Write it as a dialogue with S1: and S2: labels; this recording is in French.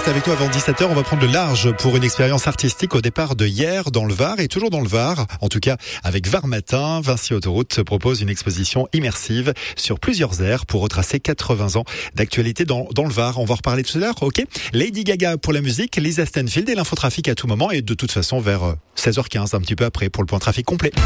S1: reste avec nous avant 17h. On va prendre le large pour une expérience artistique au départ de hier dans le Var et toujours dans le Var. En tout cas, avec Var Matin, Vinci Autoroute propose une exposition immersive sur plusieurs aires pour retracer 80 ans d'actualité dans le Var. On va en reparler tout à l'heure, ok? Lady Gaga pour la musique, Lisa Stanfield et l'infotrafic à tout moment et de toute façon vers 16h15, un petit peu après pour le point trafic complet.